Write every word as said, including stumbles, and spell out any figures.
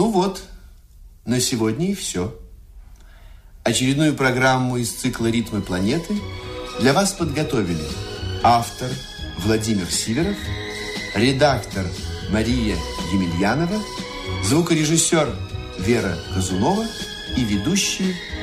Ну вот, на сегодня и все. Очередную программу из цикла «Ритмы планеты» для вас подготовили автор Владимир Сиверов, редактор Мария Емельянова, звукорежиссер Вера Казунова и ведущие